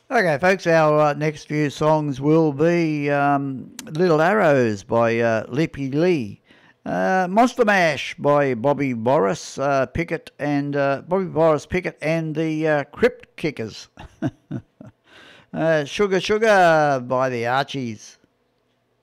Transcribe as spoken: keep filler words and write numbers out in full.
Okay, folks, our uh, next few songs will be um, Little Arrows by uh, Lippy Lee, uh, Monster Mash by Bobby Boris uh, Pickett and uh, Bobby Boris Pickett and the uh, Crypt Kickers, uh, Sugar Sugar by the Archies.